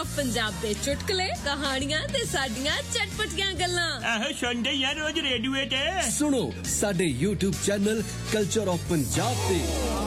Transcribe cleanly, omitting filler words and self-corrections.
of Punjab दे चुटकुले कहानियां ते साडियां चटपटियां गल्लां आहो सुनदे यार रोज रेडियो ते सुनो साडे YouTube channel culture of Punjab ते